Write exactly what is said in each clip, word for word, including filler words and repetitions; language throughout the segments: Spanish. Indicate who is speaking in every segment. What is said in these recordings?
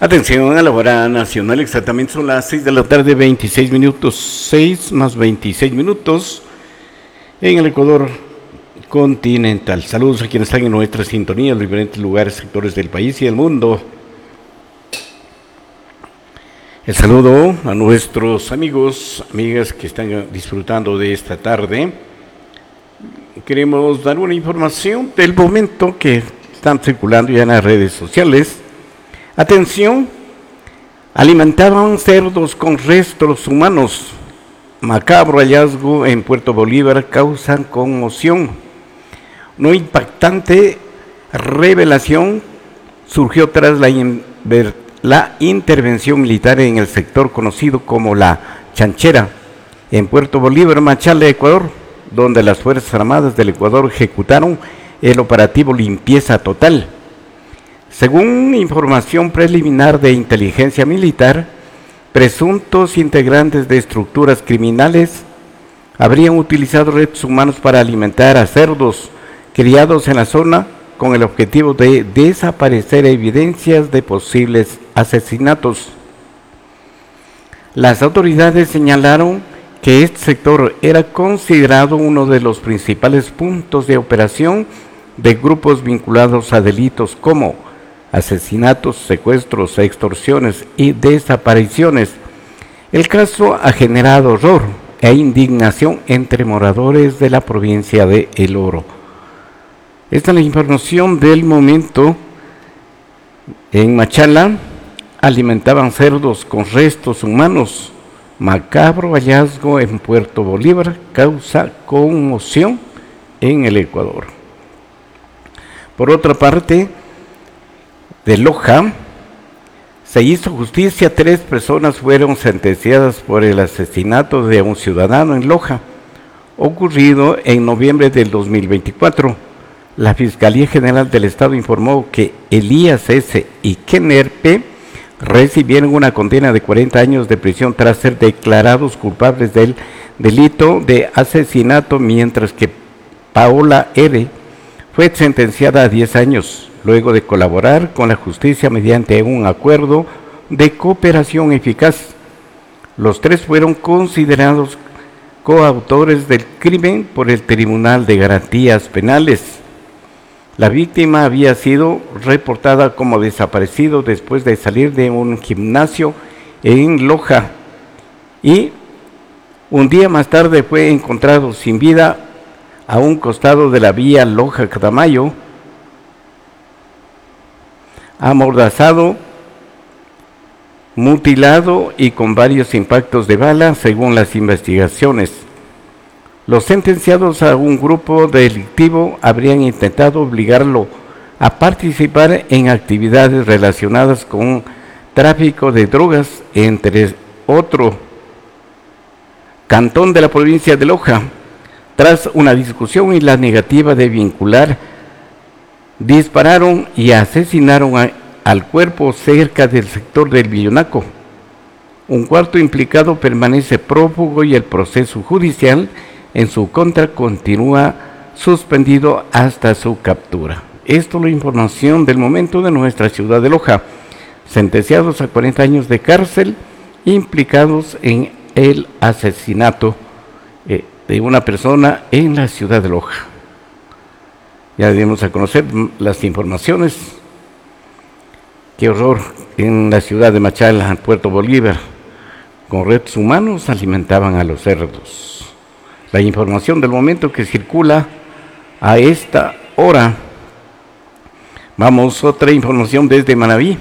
Speaker 1: Atención a la hora nacional, exactamente son las seis de la tarde, veintiséis minutos, seis más veintiséis minutos en el Ecuador continental. Saludos a quienes están en nuestra sintonía en los diferentes lugares, sectores del país y del mundo. El saludo a nuestros amigos, amigas que están disfrutando de esta tarde. Queremos dar una información del momento que están circulando ya en las redes sociales. Atención, alimentaban cerdos con restos humanos. Macabro hallazgo en Puerto Bolívar causa conmoción. Una impactante revelación surgió tras la, inver, la intervención militar en el sector conocido como La Chanchera, en Puerto Bolívar, Machala, Ecuador, donde las Fuerzas Armadas del Ecuador ejecutaron el operativo Limpieza Total. Según información preliminar de inteligencia militar, presuntos integrantes de estructuras criminales habrían utilizado restos humanos para alimentar a cerdos criados en la zona con el objetivo de desaparecer evidencias de posibles asesinatos. Las autoridades señalaron que este sector era considerado uno de los principales puntos de operación de grupos vinculados a delitos como asesinatos, secuestros, extorsiones y desapariciones. El caso ha generado horror e indignación entre moradores de la provincia de El Oro. Esta es la información del momento. En Machala alimentaban cerdos con restos humanos. Macabro hallazgo en Puerto Bolívar causa conmoción en el Ecuador. Por otra parte, de Loja, se hizo justicia. Tres personas fueron sentenciadas por el asesinato de un ciudadano en Loja, ocurrido en noviembre del dos mil veinticuatro. La Fiscalía General del Estado informó que Elías S. y Kenner P. recibieron una condena de cuarenta años de prisión tras ser declarados culpables del delito de asesinato, mientras que Paola R. fue sentenciada a diez años. Luego de colaborar con la justicia mediante un acuerdo de cooperación eficaz. Los tres fueron considerados coautores del crimen por el Tribunal de Garantías Penales. La víctima había sido reportada como desaparecido después de salir de un gimnasio en Loja y un día más tarde fue encontrado sin vida a un costado de la vía Loja-Catamayo, amordazado, mutilado y con varios impactos de bala, según las investigaciones. Los sentenciados a un grupo delictivo habrían intentado obligarlo a participar en actividades relacionadas con tráfico de drogas, entre otro cantón de la provincia de Loja. Tras una discusión y la negativa de vincular, dispararon y asesinaron a, al cuerpo cerca del sector del Villonaco. Un cuarto implicado permanece prófugo y el proceso judicial en su contra continúa suspendido hasta su captura. Esto es la información del momento de nuestra ciudad de Loja. Sentenciados a cuarenta años de cárcel, implicados en el asesinato eh, de una persona en la ciudad de Loja. Ya dimos a conocer las informaciones. Qué horror en la ciudad de Machala, en Puerto Bolívar. Con restos humanos alimentaban a los cerdos. La información del momento que circula a esta hora. Vamos, otra información desde Manabí.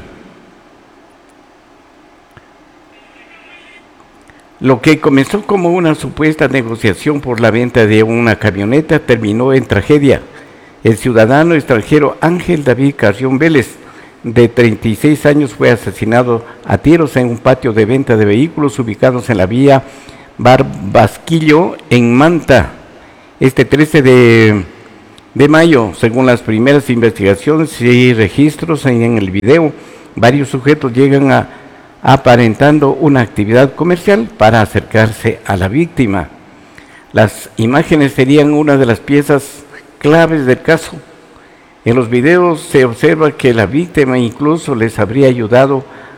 Speaker 1: Lo que comenzó como una supuesta negociación por la venta de una camioneta terminó en tragedia. El ciudadano extranjero Ángel David Carrión Vélez, de treinta y seis años, fue asesinado a tiros en un patio de venta de vehículos ubicados en la vía Barbasquillo, en Manta, este trece de mayo. Según las primeras investigaciones y registros en el video, varios sujetos llegan a aparentando una actividad comercial para acercarse a la víctima. Las imágenes serían una de las piezas claves del caso. En los videos se observa que la víctima incluso les habría ayudado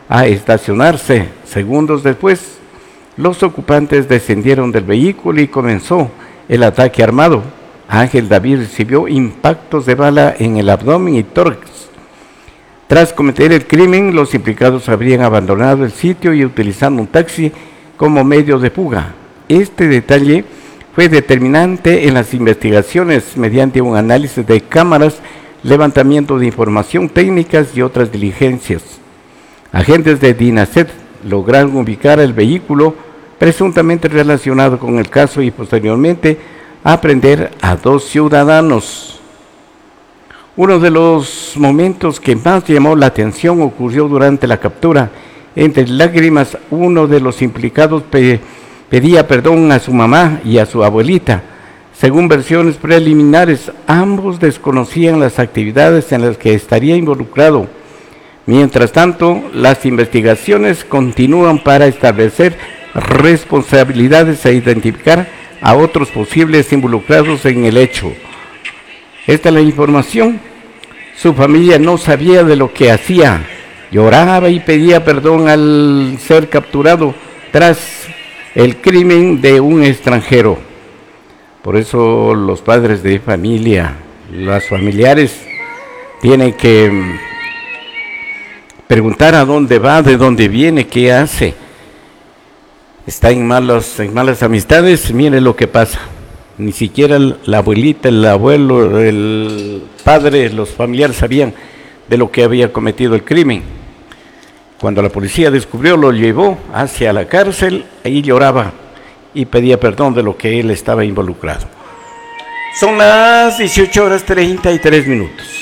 Speaker 1: a estacionarse. Segundos después, los ocupantes descendieron del vehículo y comenzó el ataque armado. Ángel David recibió impactos de bala en el abdomen y tórax. Tras cometer el crimen, los implicados habrían abandonado el sitio y utilizando un taxi como medio de fuga. Este detalle fue determinante en las investigaciones mediante un análisis de cámaras, levantamiento de información técnicas y otras diligencias. Agentes de DINASET lograron ubicar el vehículo presuntamente relacionado con el caso y posteriormente aprender a dos ciudadanos. Uno de los momentos que más llamó la atención ocurrió durante la captura. Entre lágrimas, uno de los implicados pe- pedía perdón a su mamá y a su abuelita. Según versiones preliminares, ambos desconocían las actividades en las que estaría involucrado. Mientras tanto, las investigaciones continúan para establecer responsabilidades e identificar a otros posibles involucrados en el hecho. Esta es la información. Su familia no sabía de lo que hacía. Lloraba y pedía perdón al ser capturado tras el crimen de un extranjero. Por eso los padres de familia, los familiares, tienen que preguntar a dónde va, de dónde viene, qué hace. Está en malas, en malas amistades, mire lo que pasa. Ni siquiera la abuelita, el abuelo, el padre, los familiares sabían de lo que había cometido el crimen. Cuando la policía descubrió, lo llevó hacia la cárcel, ahí lloraba y pedía perdón de lo que él estaba involucrado. Son las dieciocho horas treinta y tres minutos.